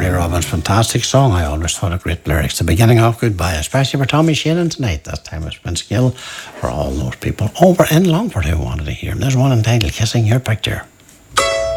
Marley Robbins, fantastic song. I always thought of great lyrics. The beginning of Goodbye, especially for Tommy Shannon tonight. This time it's been skill for all those people over in Longford who wanted to hear him. There's one entitled Kissing Your Picture.